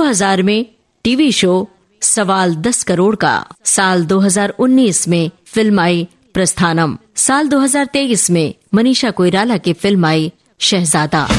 2000 में TV show सवाल 10 करोड़ का। साल 2019 में फिल्म आई प्रस्थानम। साल 2023 में मनीषा कोइराला की फिल्म आई शहजादा।